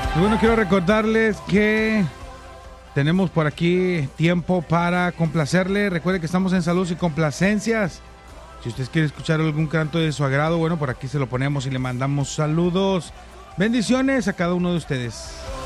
Y bueno, quiero recordarles que tenemos por aquí tiempo para complacerle. Recuerde que estamos en Salud y Complacencias. Si usted quiere escuchar algún canto de su agrado, bueno, por aquí se lo ponemos y le mandamos saludos. Bendiciones a cada uno de ustedes.